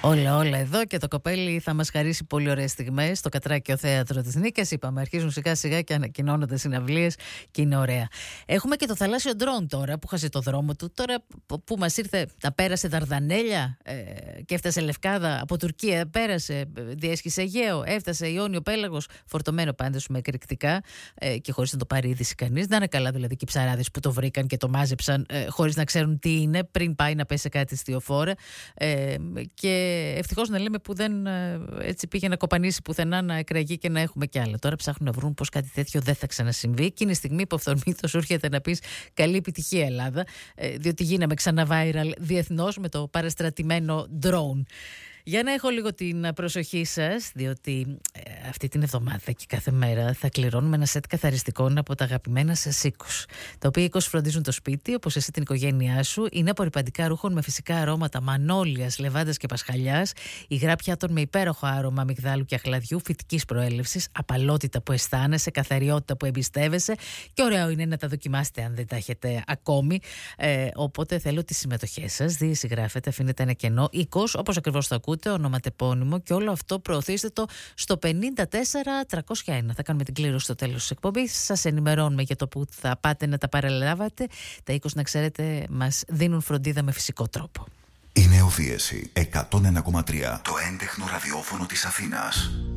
Όλα εδώ, και το κοπέλι θα μας χαρίσει πολύ ωραίες στιγμές στο Κατράκιο Θέατρο της Νίκας. Είπαμε, αρχίζουν σιγά σιγά και ανακοινώνονται συναυλίες και είναι ωραία. Έχουμε και το θαλάσσιο ντρόουν τώρα που χάσε το δρόμο του. Τώρα που μας ήρθε, τα πέρασε Δαρδανέλια και έφτασε Λευκάδα, από Τουρκία πέρασε, διέσχισε Αιγαίο, έφτασε Ιόνιο Πέλαγος, φορτωμένο πάντως με εκρηκτικά και χωρίς να το πάρει είδηση κανείς. Να είναι καλά δηλαδή και οι ψαράδες που το βρήκαν και το μάζεψαν χωρίς να ξέρουν τι είναι, πριν πάει να πέσει κάτι στιοφόρα. Και ευτυχώς να λέμε που δεν έτσι πήγε να κοπανίσει πουθενά, να εκραγεί και να έχουμε κι άλλα. Τώρα ψάχνουν να βρουν πως κάτι τέτοιο δεν θα ξανασυμβεί. Και είναι η στιγμή που αυθορμήτως σου έρχεται να πεις καλή επιτυχία Ελλάδα, διότι γίναμε ξανά viral διεθνώς με το παραστρατημένο drone. Για να έχω λίγο την προσοχή σας, διότι αυτή την εβδομάδα και κάθε μέρα θα κληρώνουμε ένα σετ καθαριστικών από τα αγαπημένα σας οίκους. Τα οποία οίκους φροντίζουν το σπίτι, όπως εσύ την οικογένειά σου. Είναι απορριπαντικά ρούχων με φυσικά αρώματα μανόλιας, λεβάντας και πασχαλιάς. Υγρά πιάτων με υπέροχο άρωμα αμυγδάλου και αχλαδιού, φυτικής προέλευσης, απαλότητα που αισθάνεσαι, καθαριότητα που εμπιστεύεσαι. Και ωραίο είναι να τα δοκιμάσετε αν δεν τα έχετε ακόμη. Οπότε θέλω τις συμμετοχές σας. Διασυγγράφετε, αφήνετε ένα κενό. Οίκος, όπως ακριβώς το ακούτε, ονοματεπώνυμο, και όλο αυτό προωθήστε το στο 54301. Θα κάνουμε την κλήρωση στο τέλος της εκπομπής. Σας ενημερώνουμε για το που θα πάτε να τα παραλάβατε. Τα οίκους, να ξέρετε, μας δίνουν φροντίδα με φυσικό τρόπο. Η Νεοφύεση 101,3, το έντεχνο ραδιόφωνο της Αθήνας.